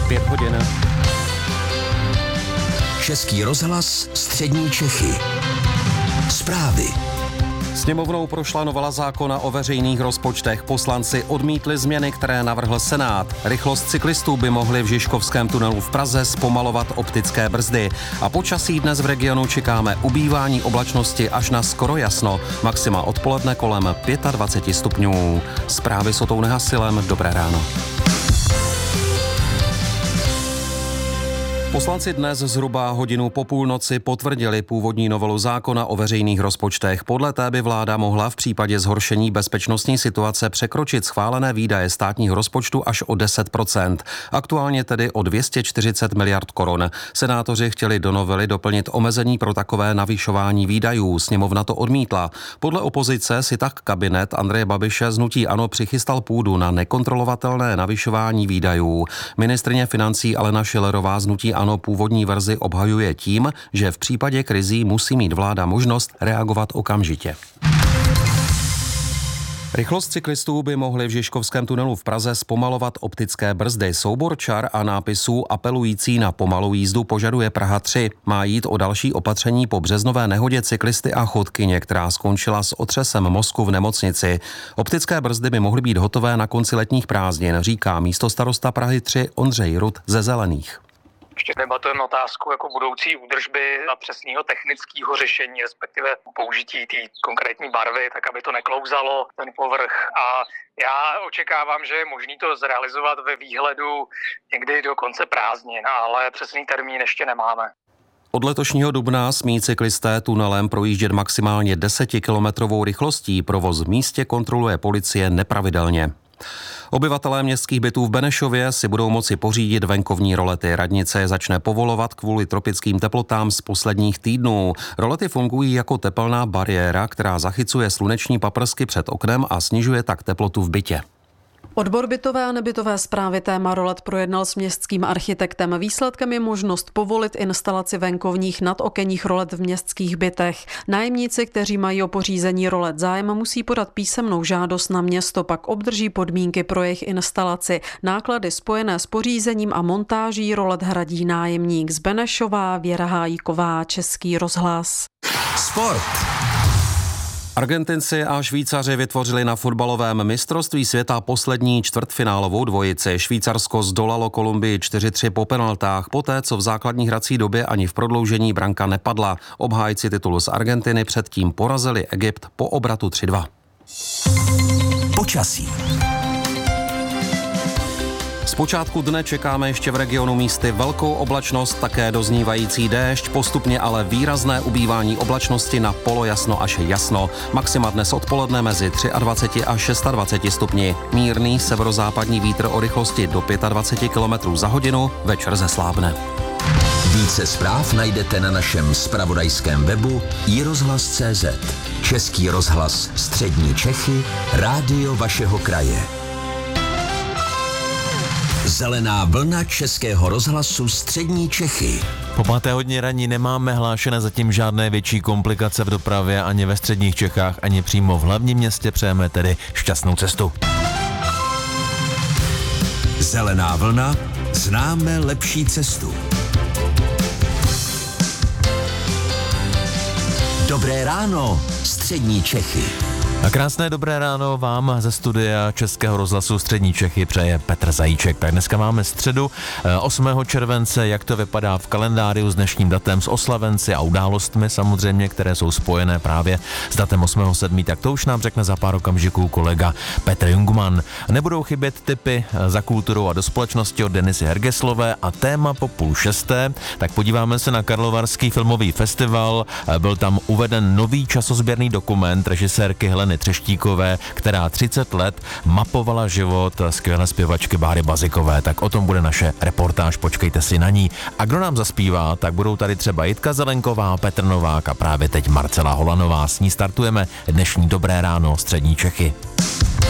5 hodin. Český rozhlas Střední Čechy. Zprávy. Sněmovnou prošla novela zákona o veřejných rozpočtech. Poslanci odmítli změny, které navrhl Senát. Rychlost cyklistů by mohly v Žižkovském tunelu v Praze zpomalovat optické brzdy. A počasí dnes v regionu čekáme ubývání oblačnosti až na skoro jasno. Maxima odpoledne kolem 25 stupňů. Zprávy s Otou Nehasilem. Dobré ráno. Poslanci dnes zhruba hodinu po půlnoci potvrdili původní novelu zákona o veřejných rozpočtech. Podle té by vláda mohla v případě zhoršení bezpečnostní situace překročit schválené výdaje státního rozpočtu až o 10%. Aktuálně tedy o 240 miliard korun. Senátoři chtěli do novely doplnit omezení pro takové navyšování výdajů. Sněmovna to odmítla. Podle opozice si tak kabinet Andreje Babiše z hnutí ANO přichystal půdu na nekontrolovatelné navyšování výdajů. Ministryně financí Alena Schillerová z hnutí ANO původní verzi obhajuje tím, že v případě krizí musí mít vláda možnost reagovat okamžitě. Rychlost cyklistů by mohly v Žižkovském tunelu v Praze zpomalovat optické brzdy. Soubor čar a nápisů apelující na pomalou jízdu požaduje Praha 3. Má jít o další opatření po březnové nehodě cyklisty a chodkyně, která skončila s otřesem mozku v nemocnici. Optické brzdy by mohly být hotové na konci letních prázdnin, říká místostarosta Prahy 3 Ondřej Rud ze Zelených. Ještě debatujeme otázku jako budoucí údržby a přesného technického řešení, respektive použití té konkrétní barvy, tak aby to neklouzalo ten povrch. A já očekávám, že je možné to zrealizovat ve výhledu někdy do konce prázdnin, ale přesný termín ještě nemáme. Od letošního dubna smí cyklisté tunelem projíždět maximálně 10kilometrovou rychlostí. Provoz v místě kontroluje policie nepravidelně. Obyvatelé městských bytů v Benešově si budou moci pořídit venkovní rolety. Radnice je začne povolovat kvůli tropickým teplotám z posledních týdnů. Rolety fungují jako tepelná bariéra, která zachycuje sluneční paprsky před oknem a snižuje tak teplotu v bytě. Odbor bytové a nebytové správy téma rolet projednal s městským architektem. Výsledkem je možnost povolit instalaci venkovních nadokenních rolet v městských bytech. Nájemníci, kteří mají o pořízení rolet zájem, musí podat písemnou žádost na město, pak obdrží podmínky pro jejich instalaci. Náklady spojené s pořízením a montáží rolet hradí nájemník. Z Benešova Věra Hájíková, Český rozhlas. Sport. Argentinci a Švýcaři vytvořili na fotbalovém mistrovství světa poslední čtvrtfinálovou dvojici. Švýcarsko zdolalo Kolumbii 4-3 po penaltách, poté co v základní hrací době ani v prodloužení branka nepadla. Obhájci titulu z Argentiny předtím porazili Egypt po obratu 3-2. Počasí. Z počátku dne čekáme ještě v regionu místy velkou oblačnost, také doznívající déšť, postupně ale výrazné ubývání oblačnosti na polojasno až jasno. Maxima dnes odpoledne mezi 23 a 26 stupni. Mírný severozápadní vítr o rychlosti do 25 km za hodinu, večer zeslábne. Více zpráv najdete na našem zpravodajském webu iRozhlas.cz. Český rozhlas Střední Čechy, rádio vašeho kraje. Zelená vlna Českého rozhlasu Střední Čechy. Po 5. hodině ranní nemáme hlášené zatím žádné větší komplikace v dopravě ani ve středních Čechách, ani přímo v hlavním městě. Přejeme tedy šťastnou cestu. Zelená vlna, známe lepší cestu. Dobré ráno, Střední Čechy. A krásné dobré ráno vám ze studia Českého rozhlasu Střední Čechy přeje Petr Zajíček. Tak dneska máme středu 8. července, jak to vypadá v kalendáriu s dnešním datem, s oslavenci a událostmi samozřejmě, které jsou spojené právě s datem 8.7. Tak to už nám řekne za pár okamžiků kolega Petr Jungmann. Nebudou chybět tipy za kulturou a do společnosti od Denisy Hergeslové a téma po 5:30. Tak podíváme se na Karlovarský filmový festival. Byl tam uveden nový časozběrný dokument režisérky Heleny Třeštíkové, která 30 let mapovala život skvělé zpěvačky Báry Bazikové. Tak o tom bude naše reportáž, počkejte si na ní. A kdo nám zaspívá, tak budou tady třeba Jitka Zelenková, Petr Novák a právě teď Marcela Holanová. S ní startujeme dnešní Dobré ráno Střední Čechy.